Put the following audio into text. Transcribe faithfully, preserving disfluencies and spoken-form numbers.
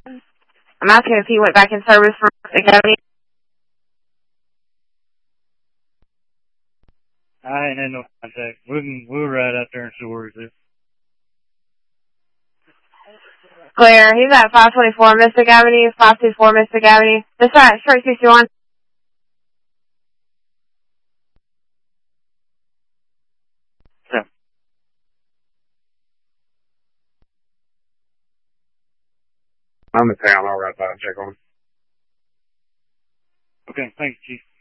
I'm asking if he went back in service for Mystic Avenue. I ain't had no contact. We can, we'll ride out there and see where he's at. Clear. He's at five twenty-four Mystic Avenue, five twenty-four Mystic Avenue. That's right, straight sixty-one. Yeah. I'm in town. I'll ride by and check on him. Okay, thanks, Chief.